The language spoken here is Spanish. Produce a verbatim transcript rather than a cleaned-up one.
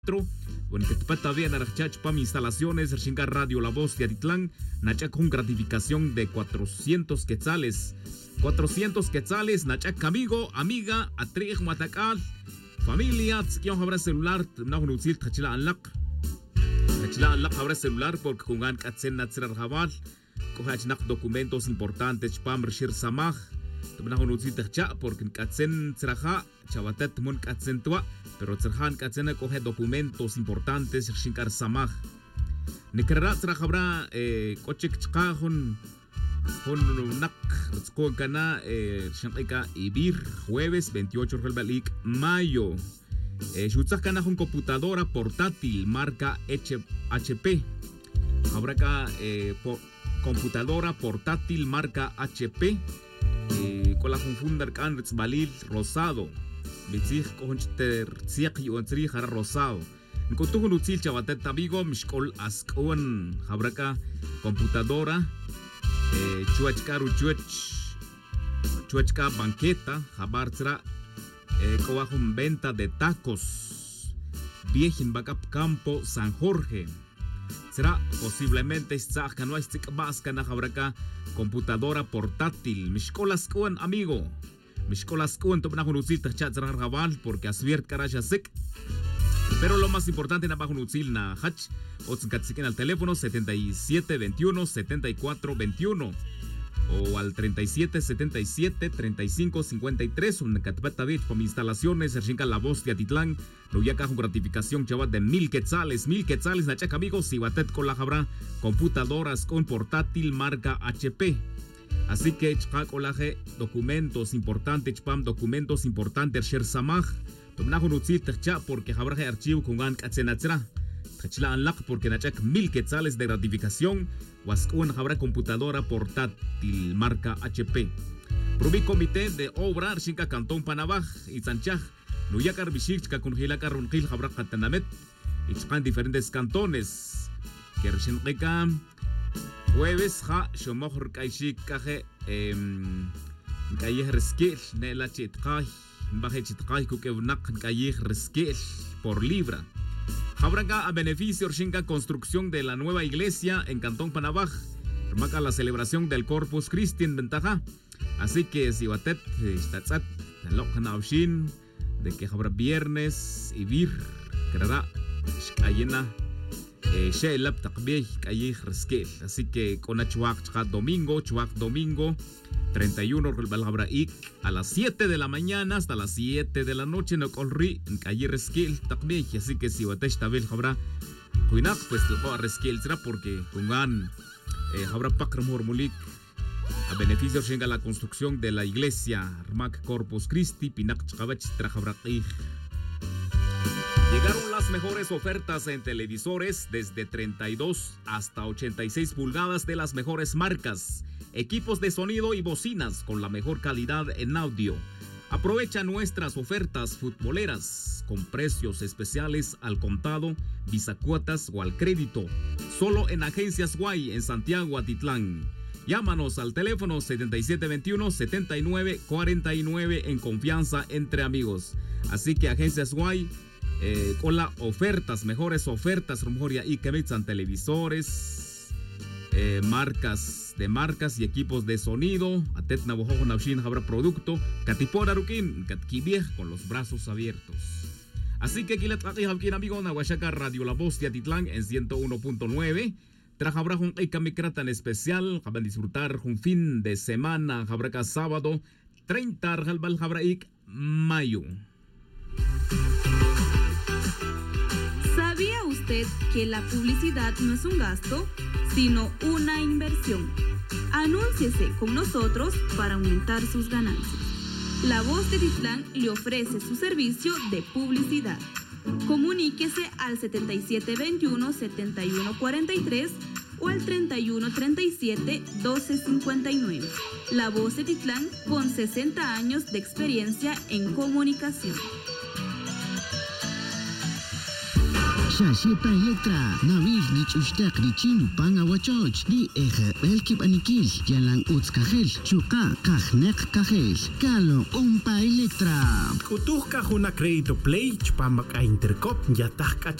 Bueno, que pata bien arachach pam instalaciones, Shinga Radio La Voz de Atitlán, Nachak con gratificación de cuatrocientos quetzales. cuatrocientos quetzales, Nachak amigo, amiga, atrij matakal, familia, tzkion habrá celular, na hunuzil tachila anlak. Tachila anlak habrá celular porque kungan katsen natsrar jabal, kohach nak documentos importantes pam rshir samaj. Tumna hunuzil tacha porque katsen tsraja, chavatet mun katsen tua. Pero Tzerhan Katzena coge documentos importantes, Shinkar Samaj. Nikerra Tzerhabra, Kochik Chkahun, Hun Nak, Tzkokana, Shanka Ibir, jueves veintiocho de mayo. Shutzakana un computadora portátil, marca H P. Habrá acá computadora portátil, marca H P. Con la Funfundar Kanritz Balil Rosado. Mitzich conchter tzich yuantzri har rosado. Nkotugo nutzil chavatet amigo mishkol askon habraka computadora eh, chuachka ruchuch chuachka banqueta habartra eh, coajum venta de tacos viejin bacap campo San Jorge. Será posiblemente tzaka no estik baskana habraka computadora portátil mishkol askon amigo. Mishkolas cuento para conducir tachat rabal porque asviert karasha sek. Pero lo más importante na bajo nutzil na hach otskatsiken al teléfono setenta y siete veintiuno setenta y cuatro veintiuno o al treinta y siete setenta y siete treinta y cinco cincuenta y tres un catpata bit para instalaciones Shinka La Voz de Atitlán no ya con gratificación chaval de mil quetzales mil quetzales na checa amigos si batet con la jabra computadoras con portátil marca H P. Así que chakolaje documentos importantes, chpam documentos importantes, share samaj, tomnajo nutzit tercha porque habraje archivo con gan katsenatsra. Tachila anlak porque nachak mil quetzales de gratificación, waskun habrá computadora portátil marca H P. Provi comité de obra Shinka Cantón Panabaj y Sanchaj, Nuyakar Bishik con Hilakar Runqil habrá katanamet, y chpan diferentes cantones. Kershinreka jueves ha shomor kaishik kaje em kayeh reskel ne la chitqay baje chitqay ku ke nak kayeh reskel por libra. Habranga a beneficio Shinka construcción de la nueva iglesia en Cantón Panabaj. Marca la celebración del Corpus Christi en ventaja. Así que si batet statzat loknaushin de que habrá viernes y vir quedará ayena Sheelap Takbeh Kayeh Reskel. Así que con Chuak Chuak domingo, Chuak domingo treinta y uno Balhabraik a las siete de la mañana hasta las siete de la noche no Colri en Kayeh Reskel Takbeh. Así que si Watesh Tabel Habra Huinak, pues lo Reskel será porque Kungan Habra Pakram Hormulik a beneficio llega la construcción de la iglesia Armak Corpus Christi Pinak Chkavach Trahabrakih. Llegaron las mejores ofertas en televisores desde treinta y dos hasta ochenta y seis pulgadas de las mejores marcas, equipos de sonido y bocinas con la mejor calidad en audio. Aprovecha nuestras ofertas futboleras con precios especiales al contado, bisacuotas o al crédito, solo en Agencias Guay en Santiago Atitlán. Llámanos al teléfono setenta y siete veintiuno setenta y nueve cuarenta y nueve en confianza entre amigos. Así que Agencias Guay Eh, con las ofertas, mejores ofertas, rumoria y que metan televisores, eh, marcas de marcas y equipos de sonido. Atet Navajo Navshin habrá producto, Catipora Rukin, Catquibiej con los brazos abiertos. Así que aquí le traje a quien amigo Nahuachaca Radio La Voz de Atitlán en ciento uno punto nueve. Traje habrá un Eikamikrata tan especial, habrá disfrutar un fin de semana, habrá sábado treinta Arjalbal Habraik mayo. ¿Sabía usted que la publicidad no es un gasto, sino una inversión? Anúnciese con nosotros para aumentar sus ganancias. La Voz de Atitlán le ofrece su servicio de publicidad. Comuníquese al setenta y siete veintiuno setenta y uno cuarenta y tres o al treinta y uno treinta y siete doce cincuenta y nueve. La Voz de Atitlán con sesenta años de experiencia en comunicación. Shashepa Electra, Navil Nich Ustak Richinu Panga Wachoch, Di Eje Belkip Anikil, Yalan Utz Kajel, Chuka Kajnek Kajel, Kalo Umpa Electra. Utuh Kajuna Crédito Play, Chpamak a Intercop, Yatak